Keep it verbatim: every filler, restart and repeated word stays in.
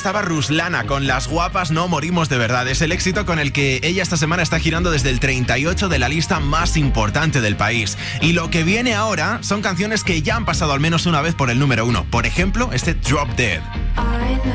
estaba Ruslana con Las guapas no morimos de verdad. Es el éxito con el que ella esta semana está girando desde el treinta y ocho de la lista más importante del país. Y lo que viene ahora son canciones que ya han pasado al menos una vez por el número uno. Por ejemplo, este Drop Dead.